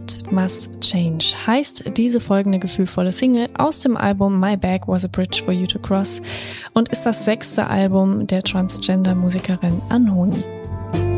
It Must Change heißt diese folgende gefühlvolle Single aus dem Album My Bag Was a Bridge for You to Cross und ist das 6. Album der Transgender-Musikerin Anhoni.